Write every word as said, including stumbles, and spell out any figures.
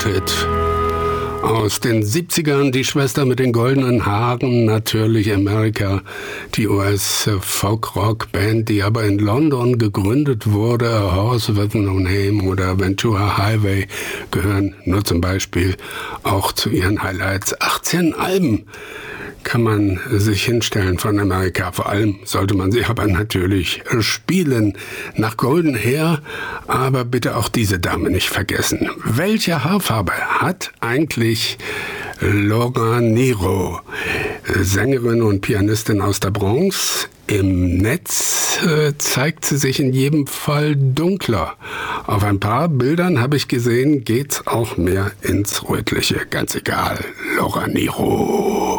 Kulthit aus den siebzigern, die Schwester mit den goldenen Haaren, natürlich America, die U S-Folk-Rock-Band, die aber in London gegründet wurde. A Horse with No Name oder Ventura Highway gehören nur zum Beispiel auch zu ihren Highlights. achtzehn Alben kann man sich hinstellen von America. Vor allem sollte man sie aber natürlich spielen. Nach Golden Hair, aber bitte auch diese Dame nicht vergessen. Welche Haarfarbe hat eigentlich Laura Nyro, Sängerin und Pianistin aus der Bronx? Im Netz äh, zeigt sie sich in jedem Fall dunkler. Auf ein paar Bildern habe ich gesehen, geht's auch mehr ins Rötliche. Ganz egal, Laura Nyro.